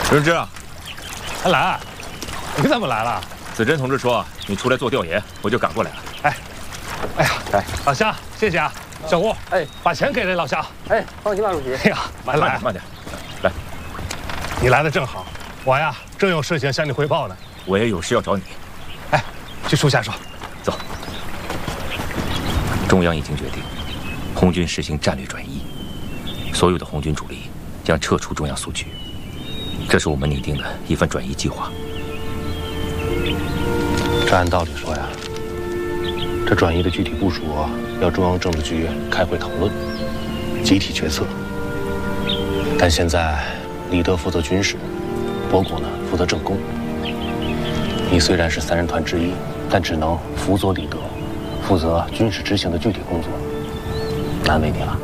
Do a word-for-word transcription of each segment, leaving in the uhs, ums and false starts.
润之， 阿兰，你怎么来了？ 子珍同志说你出来做调研，我就赶过来了。 哎，哎呀，哎，老夏，谢谢啊，小吴，哎，把钱给这老夏。 哎，放心吧，主席。 哎呀，慢来， 慢点，来， 你来的正好，我呀正有事情向你汇报呢。 我也有事要找你。 哎，去树下说。 走。中央已经决定，红军实行战略转移，所有的红军主力将撤出中央苏区。这是我们拟定的一份转移计划。 这按道理说呀，这转移的具体部署要中央政治局开会讨论，集体决策。但现在李德负责军事，博古呢负责政工。你虽然是三人团之一，但只能辅佐李德，负责军事执行的具体工作，难为你了。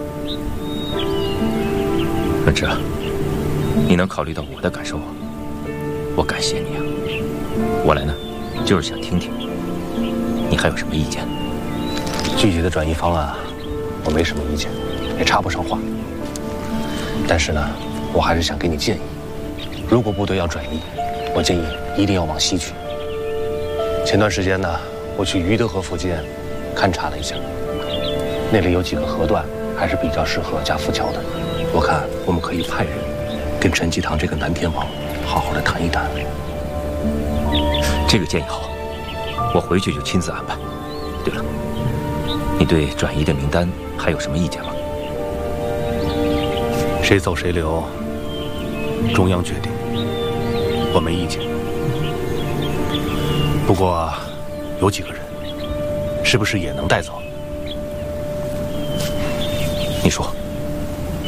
润之，你能考虑到我的感受，我感谢你啊。我来呢，就是想听听你还有什么意见。 具体的转移方案，我没什么意见，也插不上话。但是呢，我还是想给你建议：如果部队要转移，我建议一定要往西去。前段时间呢，我去于德河附近勘察了一下，那里有几个河段还是比较适合架浮桥的。我看我们可以派人跟陈济棠这个南天王好好的谈一谈。 这个建议好，我回去就亲自安排。对了，你对转移的名单还有什么意见吗？ 谁走谁留，中央决定，我没意见。不过，有几个人，是不是也能带走？ 你说。